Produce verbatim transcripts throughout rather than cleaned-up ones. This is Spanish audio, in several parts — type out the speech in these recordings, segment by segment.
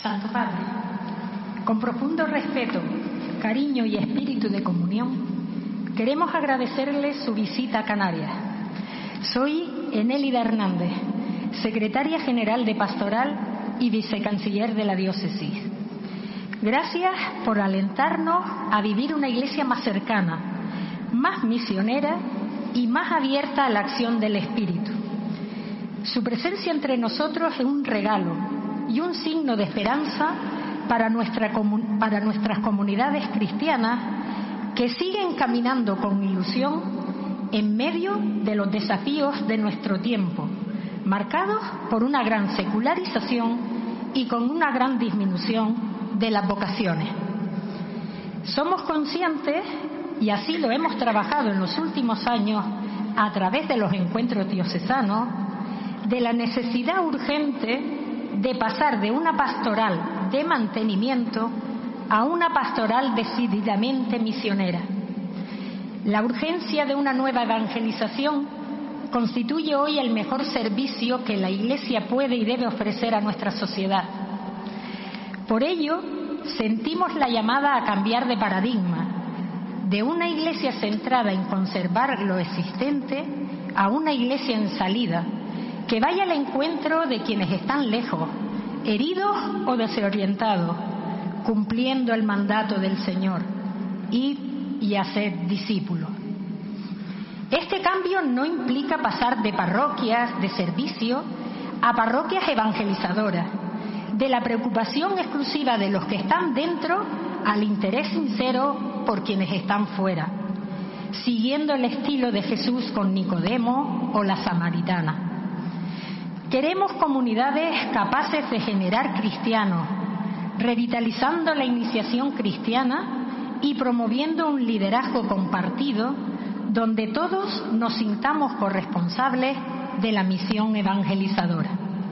Santo Padre, con profundo respeto, cariño y espíritu de comunión, queremos agradecerle su visita a Canarias. Soy Enélida Hernández, secretaria general de Pastoral y vicecanciller de la diócesis. Gracias por alentarnos a vivir una iglesia más cercana, más misionera y más abierta a la acción del Espíritu. Su presencia entre nosotros es un regalo y un signo de esperanza para, nuestra, para nuestras comunidades cristianas que siguen caminando con ilusión en medio de los desafíos de nuestro tiempo, marcados por una gran secularización y con una gran disminución de las vocaciones. Somos conscientes, y así lo hemos trabajado en los últimos años a través de los encuentros diocesanos, de la necesidad urgente de pasar de una pastoral de mantenimiento a una pastoral decididamente misionera. La urgencia de una nueva evangelización constituye hoy el mejor servicio que la Iglesia puede y debe ofrecer a nuestra sociedad. Por ello, sentimos la llamada a cambiar de paradigma, de una Iglesia centrada en conservar lo existente a una Iglesia en salida, que vaya al encuentro de quienes están lejos, heridos o desorientados, cumpliendo el mandato del Señor, ir y hacer discípulos. Este cambio no implica pasar de parroquias de servicio a parroquias evangelizadoras, de la preocupación exclusiva de los que están dentro al interés sincero por quienes están fuera, siguiendo el estilo de Jesús con Nicodemo o la samaritana. Queremos comunidades capaces de generar cristianos, revitalizando la iniciación cristiana y promoviendo un liderazgo compartido donde todos nos sintamos corresponsables de la misión evangelizadora.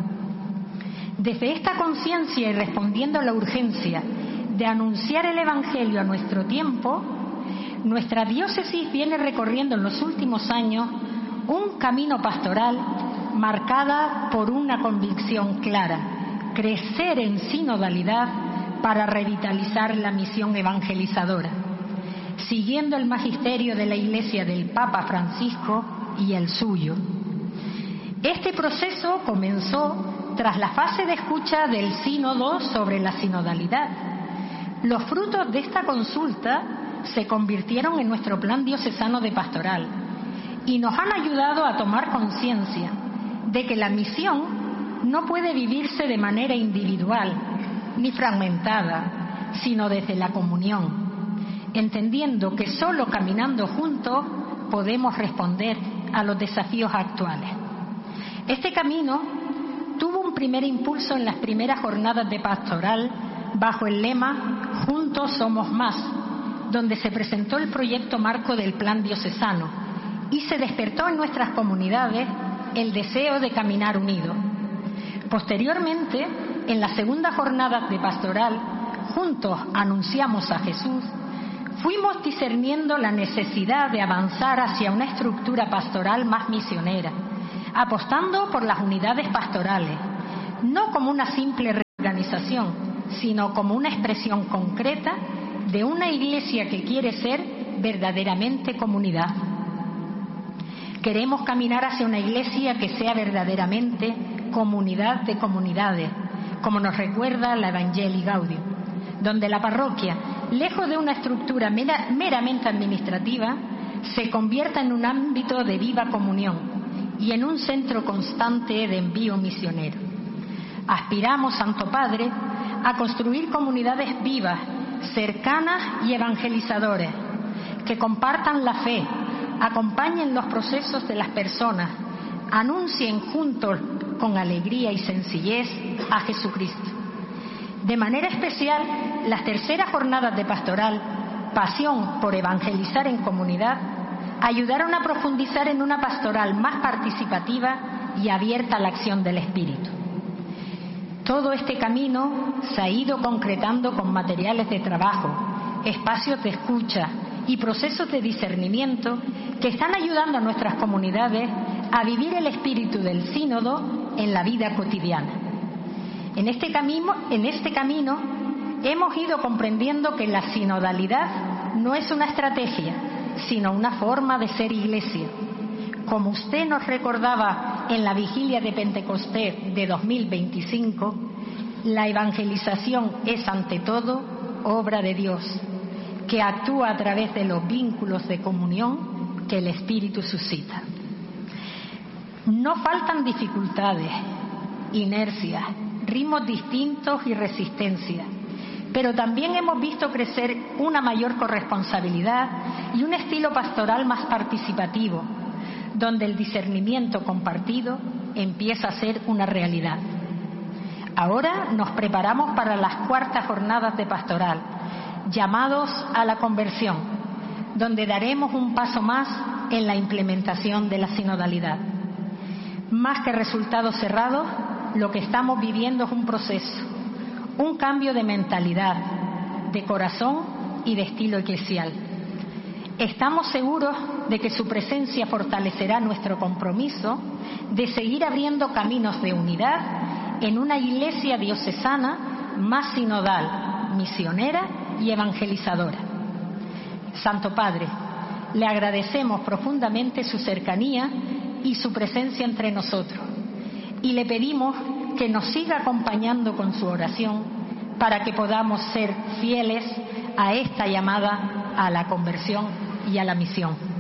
Desde esta conciencia y respondiendo a la urgencia de anunciar el Evangelio a nuestro tiempo, nuestra diócesis viene recorriendo en los últimos años un camino pastoral marcada por una convicción clara: crecer en sinodalidad para revitalizar la misión evangelizadora, siguiendo el magisterio de la Iglesia del Papa Francisco y el suyo. Este proceso comenzó tras la fase de escucha del Sínodo sobre la sinodalidad. Los frutos de esta consulta se convirtieron en nuestro plan diocesano de pastoral y nos han ayudado a tomar conciencia de que la misión no puede vivirse de manera individual ni fragmentada, sino desde la comunión, entendiendo que solo caminando juntos podemos responder a los desafíos actuales. Este camino tuvo un primer impulso en las primeras jornadas de pastoral bajo el lema Juntos somos más, donde se presentó el proyecto marco del plan diocesano y se despertó en nuestras comunidades el deseo de caminar unidos. Posteriormente, en la segunda jornada de pastoral, Juntos anunciamos a Jesús, fuimos discerniendo la necesidad de avanzar hacia una estructura pastoral más misionera, apostando por las unidades pastorales, no como una simple reorganización, sino como una expresión concreta de una iglesia que quiere ser verdaderamente comunidad. Queremos caminar hacia una iglesia que sea verdaderamente comunidad de comunidades, como nos recuerda la Evangelii Gaudium, donde la parroquia, lejos de una estructura mera, meramente administrativa, se convierta en un ámbito de viva comunión y en un centro constante de envío misionero. Aspiramos, Santo Padre, a construir comunidades vivas, cercanas y evangelizadoras, que compartan la fe, acompañen los procesos de las personas, anuncien juntos con alegría y sencillez a Jesucristo. De manera especial, las terceras jornadas de pastoral, Pasión por evangelizar en comunidad, ayudaron a profundizar en una pastoral más participativa y abierta a la acción del Espíritu. Todo este camino se ha ido concretando con materiales de trabajo, espacios de escucha y procesos de discernimiento que están ayudando a nuestras comunidades a vivir el espíritu del sínodo en la vida cotidiana. En este camino, en este camino hemos ido comprendiendo que la sinodalidad no es una estrategia, sino una forma de ser Iglesia. Como usted nos recordaba en la vigilia de Pentecostés de dos mil veinticinco, la evangelización es ante todo obra de Dios, que actúa a través de los vínculos de comunión que el Espíritu suscita. No faltan dificultades, inercias, ritmos distintos y resistencia, pero también hemos visto crecer una mayor corresponsabilidad y un estilo pastoral más participativo, donde el discernimiento compartido empieza a ser una realidad. Ahora nos preparamos para las cuartas jornadas de pastoral, llamados a la conversión, donde daremos un paso más en la implementación de la sinodalidad. Más que resultados cerrados, lo que estamos viviendo es un proceso, un cambio de mentalidad, de corazón y de estilo eclesial. Estamos seguros de que su presencia fortalecerá nuestro compromiso de seguir abriendo caminos de unidad en una Iglesia diocesana más sinodal, misionera y evangelizadora. Santo Padre, le agradecemos profundamente su cercanía y su presencia entre nosotros y le pedimos que nos siga acompañando con su oración para que podamos ser fieles a esta llamada a la conversión y a la misión.